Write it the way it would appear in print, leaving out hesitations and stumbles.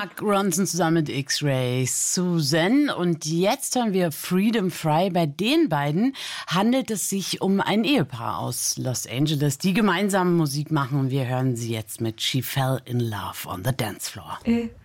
Mark Ronson zusammen mit X-Ray Susan. Und jetzt hören wir Freedom Fry. Bei den beiden handelt es sich um ein Ehepaar aus Los Angeles, die gemeinsam Musik machen. Wir hören sie jetzt mit She Fell in Love on the Dance Floor.